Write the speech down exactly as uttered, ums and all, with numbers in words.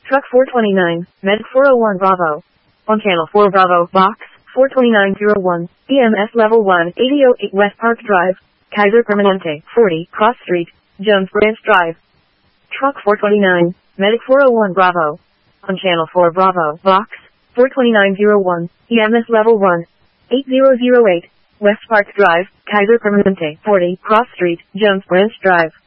Truck four twenty-nine, Medic four oh one Bravo. On Channel four Bravo, Box, four twenty-nine oh one, E M S Level one, eighty oh eight West Park Drive, Kaiser Permanente, forty, Cross Street, Jones Branch Drive. Truck four twenty-nine, Medic four oh one Bravo. On Channel four Bravo, Box, four twenty-nine oh one, E M S Level one, eighty oh eight, West Park Drive, Kaiser Permanente, forty, Cross Street, Jones Branch Drive.